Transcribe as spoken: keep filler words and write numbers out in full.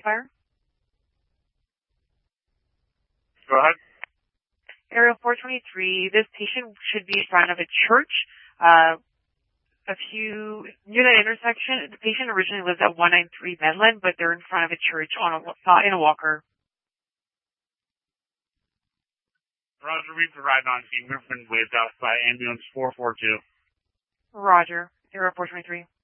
fire. Go ahead. Area four twenty-three, this patient should be in front of a church. Uh, a few, near that intersection, the patient originally lives at one ninety-three Medland, but they're in front of a church on a, in a walker. Roger, we provide on-scene movement with us by ambulance four four two. Roger. Area four twenty-three.